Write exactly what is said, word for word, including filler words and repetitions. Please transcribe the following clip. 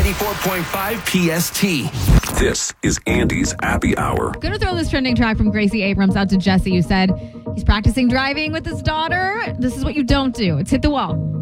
ninety-four point five P S T. This is Andy's Happy Hour. I'm going to throw this trending track from Gracie Abrams out to Jesse, who said he's practicing driving with his daughter. This is what you don't do. It's hit the wall.